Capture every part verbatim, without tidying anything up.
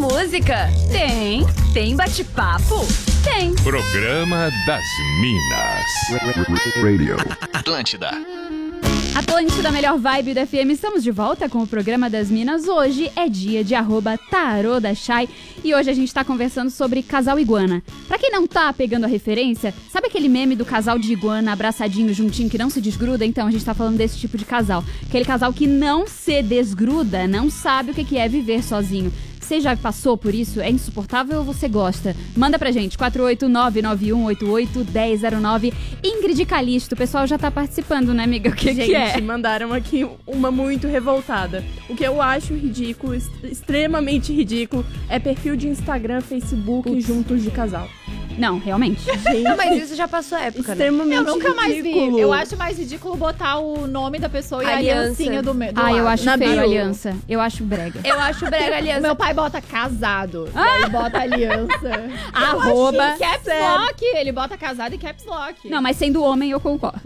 música? Tem. Tem bate-papo? Tem. Programa das Minas. Radio. Atlântida. Atlântida, melhor vibe da F M. Estamos de volta com o Programa das Minas. Hoje é dia de arroba tarô da Chay. E hoje a gente tá conversando sobre casal iguana. Pra quem não tá pegando a referência, sabe aquele meme do casal de iguana abraçadinho, juntinho, que não se desgruda? Então a gente tá falando desse tipo de casal. Aquele casal que não se desgruda, não sabe o que é viver sozinho. Você já passou por isso? É insuportável ou você gosta? Manda pra gente, quatro oito nove nove um oito oito um zero zero nove. Ingrid Calisto, o pessoal já tá participando, né, amiga? O que, gente, que é? Mandaram aqui uma muito revoltada. O que eu acho ridículo, est- extremamente ridículo, é perfil de Instagram, Facebook Ups. juntos de casal. Não, realmente. Gente, Não, mas isso já passou a época, né? extremamente Eu nunca mais ridículo. vi. Eu acho mais ridículo botar o nome da pessoa e a Aliança. aliancinha do meio. Ah, eu acho Na feio bio. a aliança. Eu acho brega. Eu acho brega O aliança. meu pai bota casado. E aí bota aliança. Arroba. E caps lock. Ele bota casado e caps lock. Não, mas sendo homem eu concordo.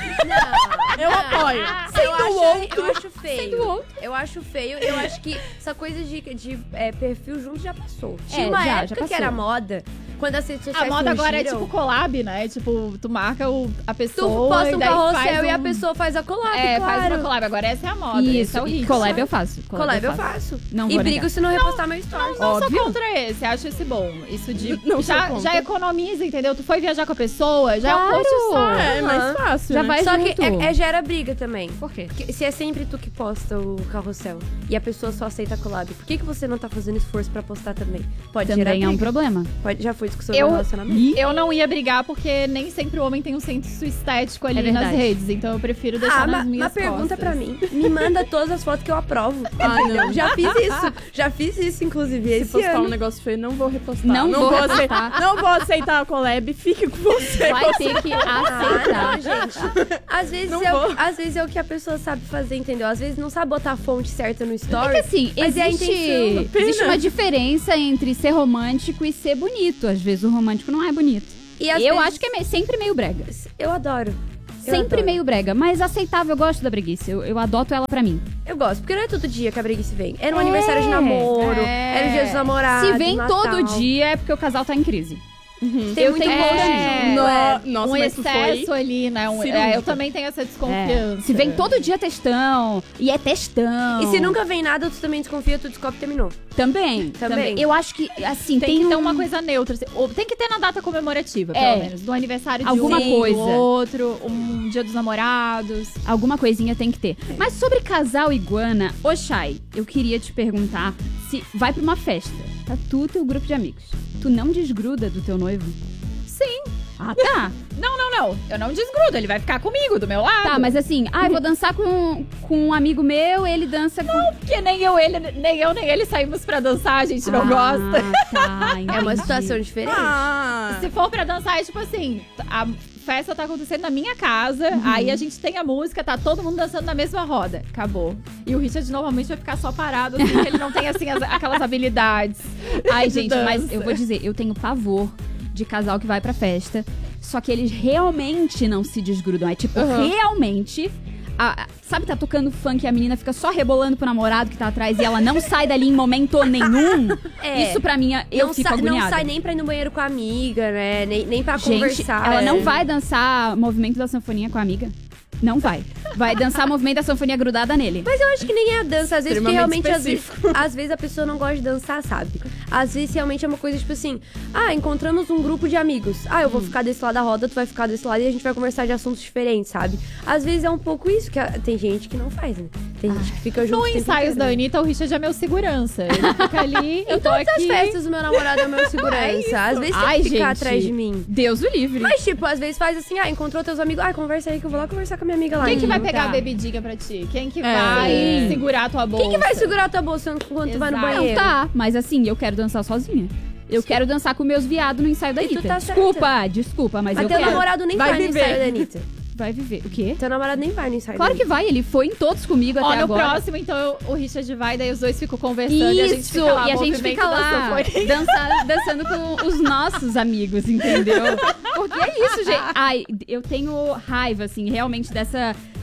Eu apoio. eu, acho, eu acho feio. Sendo outro. Eu acho feio. Eu acho que essa coisa de, de é, perfil junto já passou. Tinha É, uma já, já época que passou. era moda, quando as redes sociais A moda agora é surgiram. tipo collab, né? Tipo, tu marca o, a Tu pessoa posta e um daí faz carrossel e a um- pessoa faz a collab, É, claro. faz uma collab. Agora essa é a moda. esse Isso, é o e hit. collab eu faço. Collab eu faço. Não e vou brigo negar. se não repostar meu stories. Não Óbvio. sou contra esse, acho esse bom. Isso de. Não sou já, contra. já economiza, entendeu? Tu foi viajar com a pessoa, já é um Claro. post só. É, é mais Aham. fácil, Já né? vai Só junto. que é, é gera briga também. Por quê? Porque se é sempre tu que posta o carrossel e a pessoa só aceita a collab, por que, que você não tá fazendo esforço pra postar também? Pode gerar Também é um briga. problema. Pode, já foi discussão Eu- no relacionamento. Eu não ia brigar porque nem sempre o homem tem um senso estético ali É nas verdade. redes. Então eu prefiro deixar Ah, nas ma- minhas uma pergunta costas. pra mim. Me manda todas as fotos que eu aprovo. Ah, não. Já fiz isso. Já fiz isso, inclusive, Se esse postar ano. um negócio feio, não vou repostar. Não vou aceitar. repostar. Não vou aceitar a collab. Fique com você. Vai ter que aceitar. Ah, não, gente. Às vezes, Não é o, vou. às vezes é o que a pessoa sabe fazer, entendeu? Às vezes não sabe botar a fonte certa no É story. que assim, Mas é a existe, intenção. existe Pena. uma diferença entre ser romântico e ser bonito. Às vezes o romântico não é bonito. E às Eu vezes- acho que é me- sempre meio brega. Eu adoro. Eu Sempre adoro. meio brega, mas aceitável. Eu gosto da breguice. Eu, eu adoto ela pra mim. Eu gosto, porque não é todo dia que a breguice vem. É no É. aniversário de namoro, É. é no dia dos namorados, Se vem Natal. todo dia é porque o casal tá em crise. Tem Eu muito tenho- post É. junto, No- é. Nossa, um mas tu excesso foi... ali, né? Um- cirúrgica. é, eu também tenho essa desconfiança. É. Se vem todo dia textão, e é textão. E se nunca vem nada, tu também desconfia, tu descobre que terminou. Também, Também. também. Eu acho que, assim, Tem, tem, que ter um- uma coisa neutra. assim, ou tem que ter na data comemorativa, É. pelo menos. Do aniversário de Alguma um, coisa. do outro, um dia dos namorados. Alguma coisinha tem que ter. Mas sobre casal iguana, ô Chay, eu queria te perguntar se vai pra uma festa, tá tu e teu grupo de amigos. Tu não desgruda do teu noivo? Sim. Ah, tá. Não, não, não. Eu não desgrudo. Ele vai ficar comigo, do meu lado. Tá, mas assim, ah, eu vou dançar com, com um amigo meu, ele dança com... Porque nem eu, ele, nem eu, nem ele saímos pra dançar, a gente não Ah, gosta. Tá, É uma entendi. situação diferente. Ah, Se for pra dançar, é tipo assim, a festa tá acontecendo na minha casa, Uhum. aí a gente tem a música, tá todo mundo dançando na mesma roda. Acabou. E o Richard normalmente vai ficar só parado, assim, que ele não tem, assim, as- aquelas habilidades. Ai, de gente, mas dança. eu vou dizer, eu tenho pavor de casal que vai pra festa, só que eles realmente não se desgrudam. É tipo, Uhum. realmente... a- a- sabe, tá tocando funk e a menina fica só rebolando pro namorado que tá atrás e ela não sai dali em momento nenhum? É. Isso pra mim, eu não, fico sa- não agoniada. sai nem pra ir no banheiro com a amiga, né? Nem, nem pra Gente, conversar. ela não É. vai dançar movimento da sanfoninha com a amiga. Não vai. Vai dançar movimento da sanfoninha grudada nele. Mas eu acho que nem é a dança. Às vezes, porque Extremamente realmente, às vezes, específico. às vezes a pessoa não gosta de dançar, sabe? Às vezes, realmente é uma coisa tipo assim: ah, encontramos um grupo de amigos. Ah, eu vou ficar desse lado da roda, tu vai ficar desse lado e a gente vai conversar de assuntos diferentes, sabe? Às vezes é um pouco isso que a- tem gente que não faz, né? Tem gente que fica junto. No o tempo ensaios inteiro, da né? Anitta, o Richard é meu segurança. Ele fica ali, eu Em tô todas aqui. as festas, o meu namorado é meu segurança. Às vezes tem Ai, que ficar gente. atrás de mim. Deus o livre. Mas, tipo, às vezes faz assim: ah, encontrou teus amigos. Ah, conversa aí que eu vou lá conversar com a minha amiga lá. Quem que vai Hum, pegar tá. a bebidinha pra ti? Quem que É. vai segurar a tua bolsa? Quem que vai segurar tua bolsa enquanto tu vai no Exato. Não, banheiro? tá. Mas assim, eu quero dançar sozinha. Eu quero dançar com meus viados no ensaio da E tu Anitta. tá desculpa, desculpa, mas, Mas eu teu quero. namorado nem vai, Vai no viver. ensaio da Anitta. Vai viver. O quê? Teu namorado nem vai no ensaio Claro da que vai, ele foi em todos comigo Ó, até no agora. próximo, então, eu- o Richard vai, daí os dois ficam conversando e a gente Isso, fica lá, e a gente movimento fica da lá sanfoninha. dançar, dançando com os nossos amigos, entendeu? Porque é isso, gente. Ai, eu tenho raiva, assim, realmente dessa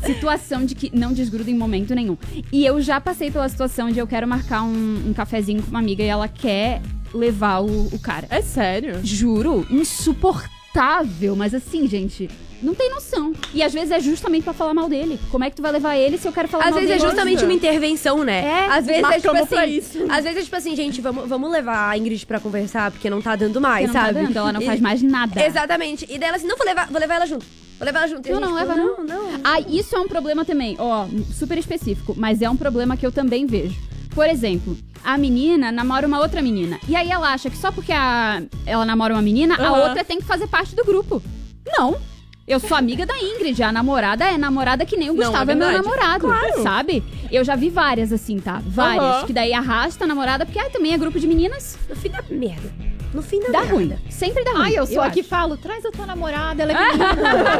situação de que não desgruda em momento nenhum. E eu já passei pela situação de eu quero marcar um, um cafezinho com uma amiga e ela quer levar o, o cara. É sério? Juro, insuportável. Mas assim, gente, não tem noção. E às vezes é justamente pra falar mal dele. Como é que tu vai levar ele se eu quero falar Às mal vezes dele? é justamente uma intervenção, né? É, às vezes é tipo marcamos pra assim. isso. Às vezes é tipo assim, gente, vamos, vamos levar a Ingrid pra conversar, porque não tá dando mais, Porque não sabe? tá dando, ela não E- faz mais nada. Exatamente. E daí ela assim, não, vou levar, vou levar ela junto. Vou levar ela junto. E a Não, não gente, leva, não. Não, Ah, isso é um problema também, ó, super específico, mas é um problema que eu também vejo. Por exemplo, a menina namora uma outra menina. E aí ela acha que só porque a, ela namora uma menina, a Aham. outra tem que fazer parte do grupo. Não. Eu sou amiga da Ingrid, a namorada é namorada que nem o Não, Gustavo é é, meu verdade. namorado, Claro. sabe? Eu já vi várias assim, tá? Várias. Aham. Que daí arrasta a namorada, porque ai, também é grupo de meninas. No fim da merda. No fim da Dá merda. ruim. Sempre dá ruim. Ai, eu sou aqui e acho. falo, traz a tua namorada, ela é menina.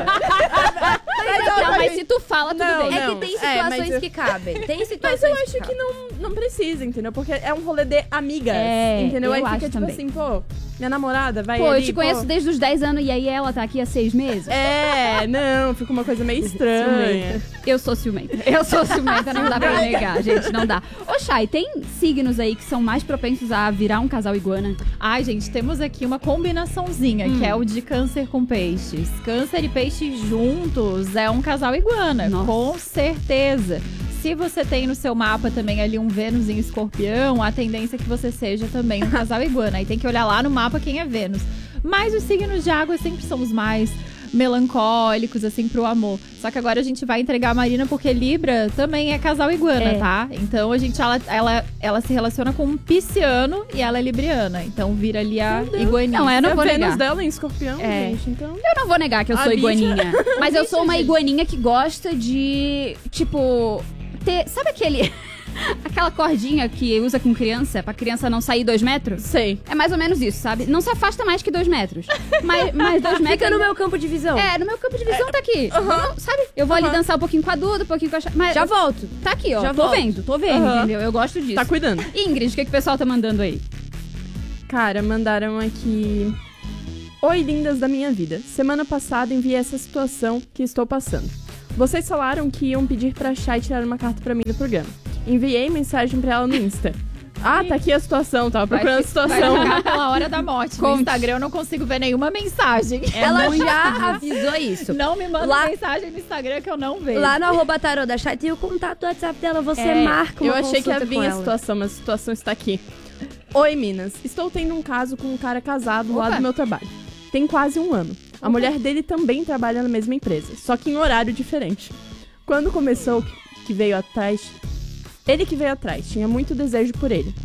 Não, mas se tu fala, tudo Não, bem. É não. que tem É, situações mas eu- que cabem. Tem situações Mas eu acho que cabem. não, não precisa, entendeu? Porque é um rolê de amigas, É, entendeu? eu Aí acho fica tipo também. assim, pô, minha namorada vai Pô, ali, eu te conheço desde os dez anos e aí ela tá aqui há seis meses. É, não, fica uma coisa meio estranha. Eu sou ciumenta. Eu sou ciumenta, não dá pra negar, gente, não dá. Ô, Chay, tem signos aí que são mais propensos a virar um casal iguana? Ai, gente, temos aqui uma combinaçãozinha, que é o de câncer com peixes. Câncer e peixes juntos é um casal iguana, Nossa. com certeza. Se você tem no seu mapa também ali um Vênus em escorpião, a tendência é que você seja também um casal iguana. Aí tem que olhar lá no mapa quem é Vênus. Mas os signos de água sempre são os mais melancólicos, assim, pro amor. Só que agora a gente vai entregar a Marina porque Libra também é casal iguana, É. tá? Então a gente, ela, ela, ela se relaciona com um pisciano e ela é libriana. Então vira ali a iguaninha. Não, é, não a vou Vênus negar. dela em escorpião, É. gente, então... Eu não vou negar que eu A sou bicha- iguaninha. Mas eu sou uma gente. iguaninha que gosta de, tipo, ter... Sabe aquele... Aquela cordinha que usa com criança, pra criança não sair dois metros? Sei. É mais ou menos isso, sabe? Não se afasta mais que dois metros. Mas, mas dois metros... Fica no meu campo de visão. É, no meu campo de visão tá aqui. Vamos, sabe? Eu vou ali Aham. dançar um pouquinho com a Duda, um pouquinho com a... Cha- Mas Já volto. tá aqui, ó. Já tô volto. vendo, tô vendo, Aham. entendeu? Eu gosto disso. Tá cuidando. Ingrid, o que, que o pessoal tá mandando aí? Cara, mandaram aqui... Oi, lindas da minha vida. Semana passada enviei essa situação que estou passando. Vocês falaram que iam pedir pra Chay tirar uma carta pra mim no programa. Enviei mensagem pra ela no Insta. Ah, tá aqui a situação, tava procurando a Vai situação. jogar pela hora da morte. No Conte. Instagram eu não consigo ver nenhuma mensagem. Ela já avisou isso. Não me manda Lá- mensagem no Instagram que eu não vejo. Lá no arroba tarô da Chay tem o contato do WhatsApp dela. Você É, marca uma Eu achei que ia consulta vir com a ela. situação, mas a situação está aqui. Oi, Minas. Estou tendo um caso com um cara casado lá Opa. do meu trabalho. Tem quase um ano. A mulher dele também trabalha na mesma empresa, só que em horário diferente. Quando começou, que- que veio atrás... Ele que veio atrás, tinha muito desejo por ele.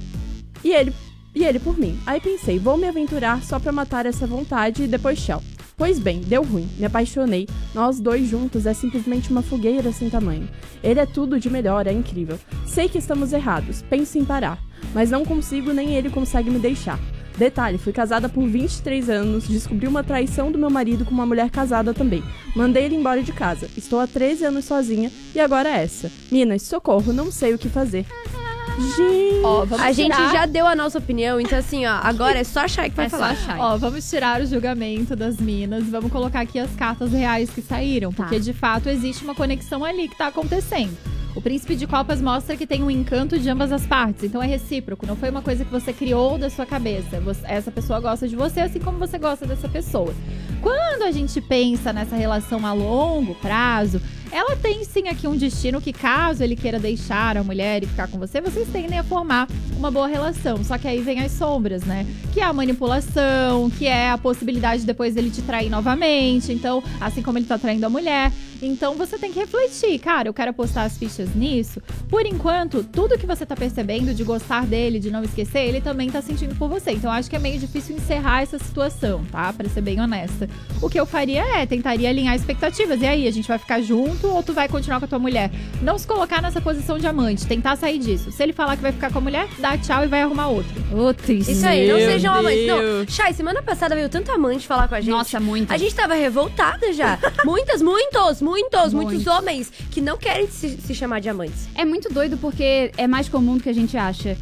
E ele, e ele por mim. Aí pensei, vou me aventurar só pra matar essa vontade e depois tchau. Pois bem, deu ruim, me apaixonei. Nós dois juntos é simplesmente uma fogueira sem tamanho. Ele é tudo de melhor, é incrível. Sei que estamos errados, penso em parar. Mas não consigo, nem ele consegue me deixar. Detalhe, fui casada por vinte e três anos, descobri uma traição do meu marido com uma mulher casada também. Mandei ele embora de casa. Estou há treze anos sozinha e agora é essa. Minas, socorro, não sei o que fazer. Gente... Ó, vamos A gente tirar... já deu a nossa opinião, então assim, ó, agora é só a Chay que vai É só falar. a Chay. Ó, vamos tirar o julgamento das minas e vamos colocar aqui as cartas reais que saíram. Tá. Porque, de fato, existe uma conexão ali que tá acontecendo. O Príncipe de Copas mostra que tem um encanto de ambas as partes. Então é recíproco. Não foi uma coisa que você criou da sua cabeça. Você- essa pessoa gosta de você assim como você gosta dessa pessoa. Quando a gente pensa nessa relação a longo prazo, ela tem sim aqui um destino que, caso ele queira deixar a mulher e ficar com você, vocês tendem a formar uma boa relação. Só que aí vem as sombras, né? Que é a manipulação, que é a possibilidade de depois ele te trair novamente. Então, assim como ele tá traindo a mulher. Então você tem que refletir, cara, eu quero apostar as fichas nisso. Por enquanto, tudo que você tá percebendo de gostar dele, de não esquecer, ele também tá sentindo por você. Então acho que é meio difícil encerrar essa situação, tá? Pra ser bem honesta. O que eu faria é, tentaria alinhar expectativas. E aí, a gente vai ficar junto ou tu vai continuar com a tua mulher? Não se colocar nessa posição de amante, tentar sair disso. Se ele falar que vai ficar com a mulher, dá tchau e vai arrumar outro. Ô, triste. Isso aí, não Meu sejam amantes. Não, Deus. Chay, semana passada veio tanto amante falar com a gente. Nossa, muito. A gente tava revoltada já. Muitas, muitos, muitos, muitos Muitos. homens que não querem se, se chamar de amantes. É muito doido porque é mais comum do que a gente acha.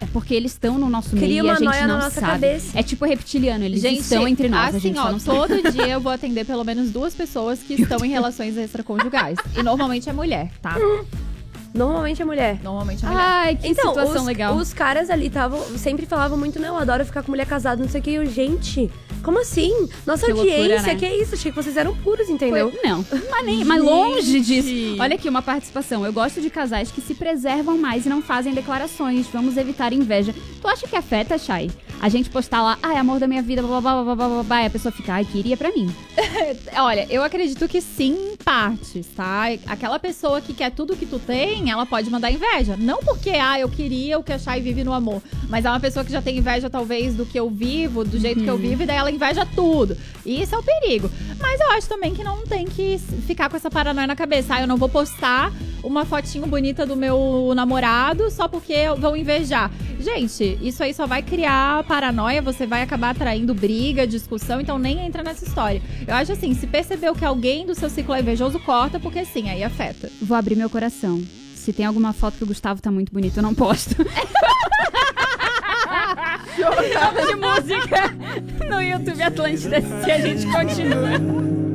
É porque eles estão no nosso Cria meio e uma a gente noia na não nossa sabe. cabeça. É tipo reptiliano, eles Gente, estão entre nós, assim, a gente ó, só não sabe. todo dia eu vou atender pelo menos duas pessoas que estão em relações extraconjugais. E normalmente é mulher, tá? Normalmente é mulher. Normalmente é mulher. Ai, que Então, situação os, legal. os caras ali tavam, sempre falavam muito, não, eu adoro ficar com mulher casada, não sei o que. E eu, gente, como assim? Nossa Que loucura, audiência, né? que é isso? Achei que vocês eram puros, entendeu? Foi- Não, mas, nem, mas longe disso. Olha aqui, uma participação. Eu gosto de casais que se preservam mais e não fazem declarações. Vamos evitar inveja. Tu acha que afeta, Chay? A gente postar lá, ai, amor da minha vida, blá, blá, blá, blá, blá, blá, e a pessoa fica, ai, queria pra mim. Olha, eu acredito que sim, em partes, tá? Aquela pessoa que quer tudo que tu tem, ela pode mandar inveja. Não porque, ah, eu queria o que a Chay vive no amor. Mas é uma pessoa que já tem inveja, talvez, do que eu vivo, do jeito que eu vivo, e daí ela inveja tudo. E isso é o perigo. Mas eu acho também que não tem que ficar com essa paranoia na cabeça. Ah, eu não vou postar uma fotinho bonita do meu namorado só porque vão invejar. Gente, isso aí só vai criar paranoia, você vai acabar atraindo briga, discussão, então nem entra nessa história. Eu acho assim, se percebeu que alguém do seu ciclo é invejoso, corta, porque sim, aí afeta. Vou abrir meu coração. Se tem alguma foto que o Gustavo tá muito bonito, eu não posto. Vamos de música no YouTube Atlântida, se a gente continua.